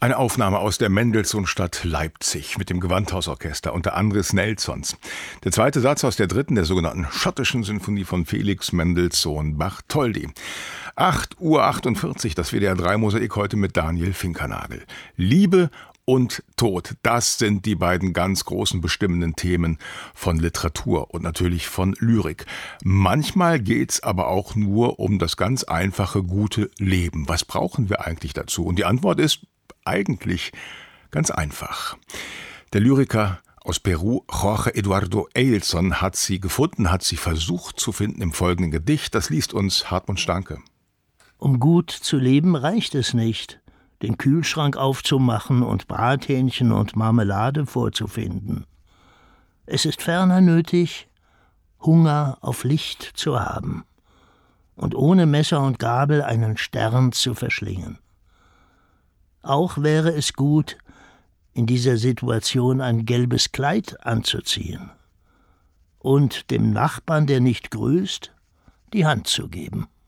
Eine Aufnahme aus der Mendelssohnstadt Leipzig mit dem Gewandhausorchester unter Andris Nelsons. Der zweite Satz aus der dritten, der sogenannten schottischen Sinfonie von Felix Mendelssohn Bartholdy. 8:48 Uhr, das WDR 3 Mosaik heute mit Daniel Finkernagel. Liebe und Tod, das sind die beiden ganz großen bestimmenden Themen von Literatur und natürlich von Lyrik. Manchmal geht's aber auch nur um das ganz einfache, gute Leben. Was brauchen wir eigentlich dazu? Und die Antwort ist eigentlich ganz einfach. Der Lyriker aus Peru, Jorge Eduardo Eilson, hat sie gefunden, hat sie versucht zu finden im folgenden Gedicht. Das liest uns Hartmut Stanke. Um gut zu leben reicht es nicht, den Kühlschrank aufzumachen und Brathähnchen und Marmelade vorzufinden. Es ist ferner nötig, Hunger auf Licht zu haben und ohne Messer und Gabel einen Stern zu verschlingen. Auch wäre es gut, in dieser Situation ein gelbes Kleid anzuziehen und dem Nachbarn, der nicht grüßt, die Hand zu geben.